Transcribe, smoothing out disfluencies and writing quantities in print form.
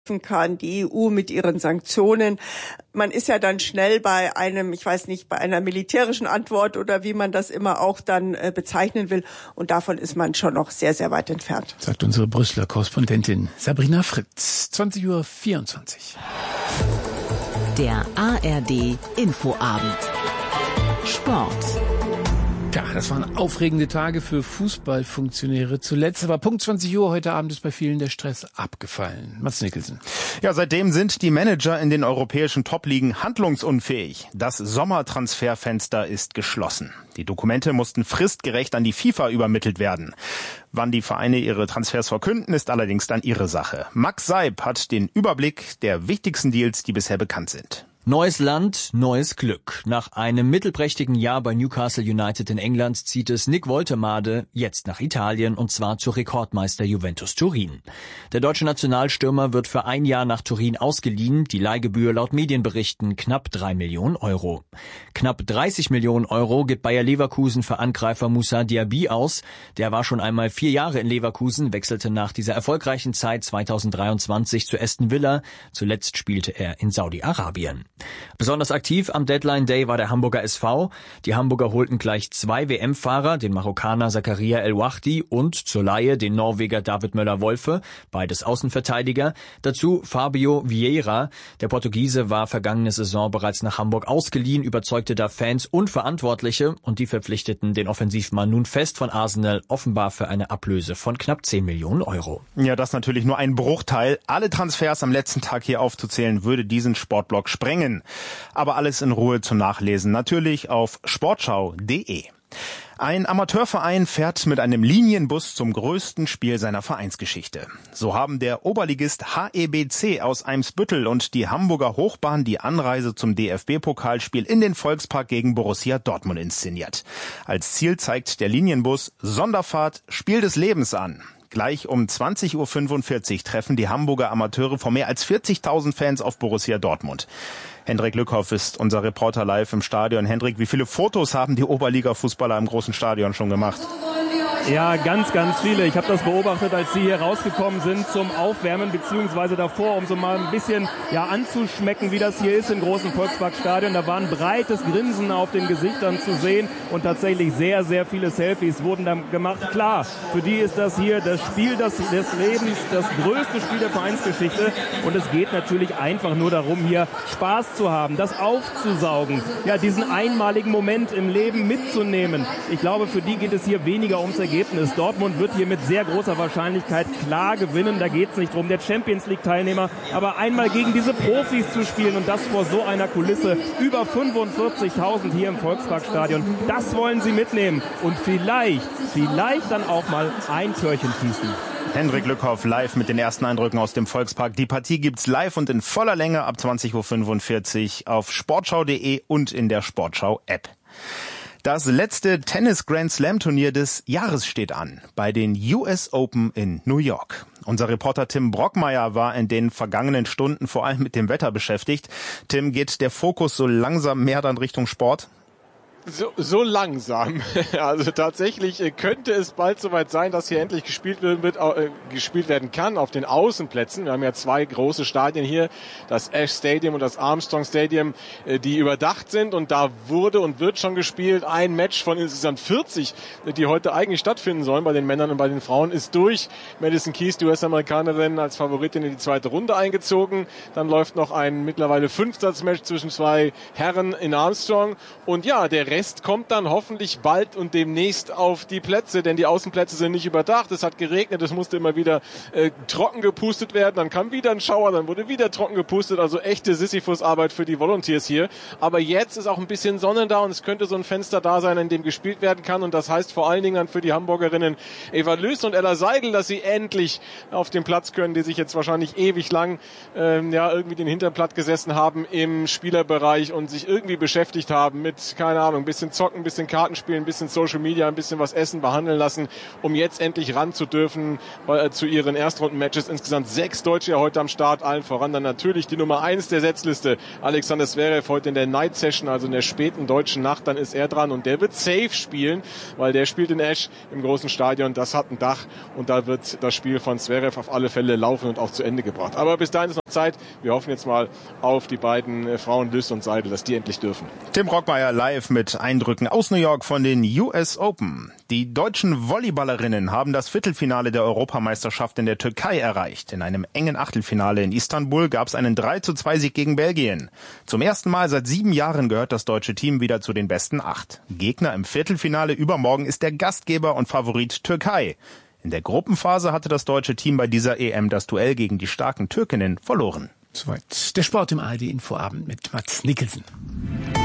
kann, die EU mit ihren Sanktionen. Man ist ja dann schnell bei bei einer militärischen Antwort oder wie man das immer auch dann bezeichnen will. Und davon ist man schon noch sehr, sehr weit entfernt. Sagt unsere Brüsseler Korrespondentin Sabrina Fritz. 20:24 Uhr. Der ARD Infoabend. Sport. Ja, das waren aufregende Tage für Fußballfunktionäre zuletzt. Aber Punkt 20 Uhr heute Abend ist bei vielen der Stress abgefallen. Mats Nicholson. Ja, seitdem sind die Manager in den europäischen Top-Ligen handlungsunfähig. Das Sommertransferfenster ist geschlossen. Die Dokumente mussten fristgerecht an die FIFA übermittelt werden. Wann die Vereine ihre Transfers verkünden, ist allerdings dann ihre Sache. Max Seib hat den Überblick der wichtigsten Deals, die bisher bekannt sind. Neues Land, neues Glück. Nach einem mittelprächtigen Jahr bei Newcastle United in England zieht es Nick Woltemade jetzt nach Italien und zwar zu Rekordmeister Juventus Turin. Der deutsche Nationalstürmer wird für ein Jahr nach Turin ausgeliehen, die Leihgebühr laut Medienberichten knapp 3 Millionen Euro. Knapp 30 Millionen Euro gibt Bayer Leverkusen für Angreifer Moussa Diaby aus. Der war schon einmal 4 Jahre in Leverkusen, wechselte nach dieser erfolgreichen Zeit 2023 zu Aston Villa. Zuletzt spielte er in Saudi-Arabien. Besonders aktiv am Deadline Day war der Hamburger SV. Die Hamburger holten gleich 2 WM-Fahrer, den Marokkaner Zakaria El Wahdi und zur Leihe den Norweger David Möller-Wolfe, beides Außenverteidiger. Dazu Fabio Vieira. Der Portugiese war vergangene Saison bereits nach Hamburg ausgeliehen, überzeugte da Fans und Verantwortliche und die verpflichteten den Offensivmann nun fest von Arsenal, offenbar für eine Ablöse von knapp 10 Millionen Euro. Ja, das natürlich nur ein Bruchteil. Alle Transfers am letzten Tag hier aufzuzählen, würde diesen Sportblock sprengen. Aber alles in Ruhe zu nachlesen, natürlich auf sportschau.de. Ein Amateurverein fährt mit einem Linienbus zum größten Spiel seiner Vereinsgeschichte. So haben der Oberligist HEBC aus Eimsbüttel und die Hamburger Hochbahn die Anreise zum DFB-Pokalspiel in den Volkspark gegen Borussia Dortmund inszeniert. Als Ziel zeigt der Linienbus Sonderfahrt Spiel des Lebens an. Gleich um 20:45 Uhr treffen die Hamburger Amateure vor mehr als 40.000 Fans auf Borussia Dortmund. Hendrik Lückhoff ist unser Reporter live im Stadion. Hendrik, wie viele Fotos haben die Oberliga-Fußballer im großen Stadion schon gemacht? Ja, ganz, ganz viele. Ich habe das beobachtet, als sie hier rausgekommen sind zum Aufwärmen, beziehungsweise davor, um so mal ein bisschen anzuschmecken, wie das hier ist im großen Volksparkstadion. Da war ein breites Grinsen auf den Gesichtern zu sehen und tatsächlich sehr, sehr viele Selfies wurden dann gemacht. Klar, für die ist das hier das Spiel des Lebens, das größte Spiel der Vereinsgeschichte und es geht natürlich einfach nur darum, hier Spaß zu haben, das aufzusaugen, ja, diesen einmaligen Moment im Leben mitzunehmen. Ich glaube, für die geht es hier weniger ums Ergebnis. Dortmund wird hier mit sehr großer Wahrscheinlichkeit klar gewinnen. Da geht es nicht drum, der Champions League-Teilnehmer, aber einmal gegen diese Profis zu spielen und das vor so einer Kulisse, über 45.000 hier im Volksparkstadion, das wollen sie mitnehmen und vielleicht dann auch mal ein Türchen schießen. Hendrik Lückhoff live mit den ersten Eindrücken aus dem Volkspark. Die Partie gibt's live und in voller Länge ab 20:45 Uhr auf sportschau.de und in der Sportschau-App. Das letzte Tennis-Grand-Slam-Turnier des Jahres steht an, bei den US Open in New York. Unser Reporter Tim Brockmeier war in den vergangenen Stunden vor allem mit dem Wetter beschäftigt. Tim, geht der Fokus so langsam mehr dann Richtung Sport? So langsam. Also tatsächlich könnte es bald soweit sein, dass hier endlich gespielt werden kann auf den Außenplätzen. Wir haben ja 2 große Stadien hier, das Ash Stadium und das Armstrong Stadium, die überdacht sind und da wurde und wird schon gespielt. Ein Match von insgesamt 40, die heute eigentlich stattfinden sollen bei den Männern und bei den Frauen, ist durch. Madison Keys, die US-Amerikanerin, als Favoritin in die 2. Runde eingezogen. Dann läuft noch ein mittlerweile 5-Satz-Match zwischen 2 Herren in Armstrong und ja, der Rest kommt dann hoffentlich bald und demnächst auf die Plätze, denn die Außenplätze sind nicht überdacht. Es hat geregnet, es musste immer wieder trocken gepustet werden, dann kam wieder ein Schauer, dann wurde wieder trocken gepustet, also echte Sisyphus-Arbeit für die Volunteers hier. Aber jetzt ist auch ein bisschen Sonne da und es könnte so ein Fenster da sein, in dem gespielt werden kann und das heißt vor allen Dingen dann für die Hamburgerinnen Eva Lüß und Ella Seidel, dass sie endlich auf den Platz können, die sich jetzt wahrscheinlich ewig lang irgendwie den Hintern platt gesessen haben im Spielerbereich und sich irgendwie beschäftigt haben mit, keine Ahnung, ein bisschen zocken, ein bisschen Karten spielen, ein bisschen Social Media, ein bisschen was essen, behandeln lassen, um jetzt endlich ran zu dürfen zu ihren Erstrunden-Matches. Insgesamt 6 Deutsche heute am Start, allen voran dann natürlich die Nummer 1 der Setzliste, Alexander Zverev, heute in der Night Session, also in der späten deutschen Nacht, dann ist er dran und der wird safe spielen, weil der spielt in Esch im großen Stadion, das hat ein Dach und da wird das Spiel von Zverev auf alle Fälle laufen und auch zu Ende gebracht. Aber bis dahin ist noch Zeit, wir hoffen jetzt mal auf die beiden Frauen Lys und Seidel, dass die endlich dürfen. Tim Brockmeier live mit Eindrücken aus New York von den US Open. Die deutschen Volleyballerinnen haben das Viertelfinale der Europameisterschaft in der Türkei erreicht. In einem engen Achtelfinale in Istanbul gab es einen 3:2-Sieg gegen Belgien. Zum ersten Mal seit 7 Jahren gehört das deutsche Team wieder zu den besten 8. Gegner im Viertelfinale übermorgen ist der Gastgeber und Favorit Türkei. In der Gruppenphase hatte das deutsche Team bei dieser EM das Duell gegen die starken Türkinnen verloren. Soweit der Sport im ARD Infoabend mit Mats Nicholson.